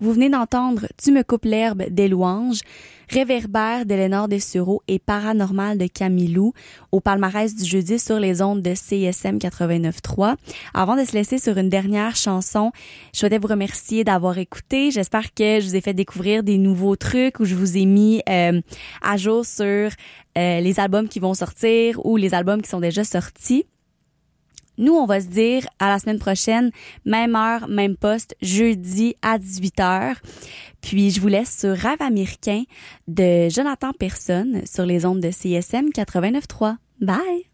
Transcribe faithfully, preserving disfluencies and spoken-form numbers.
Vous venez d'entendre Tu me coupes l'herbe des Louanges, Réverbère d'Éléonore Dessureau et Paranormal de Camilou au palmarès du jeudi sur les ondes de C I S M quatre-vingt-neuf trois. Avant de se laisser sur une dernière chanson, je souhaitais vous remercier d'avoir écouté. J'espère que je vous ai fait découvrir des nouveaux trucs ou je vous ai mis euh, à jour sur euh, les albums qui vont sortir ou les albums qui sont déjà sortis. Nous, on va se dire à la semaine prochaine, même heure, même poste, jeudi à dix-huit heures. Puis, je vous laisse sur Rêve américain de Jonathan Personne sur les ondes de C I S M quatre-vingt-neuf trois. Bye!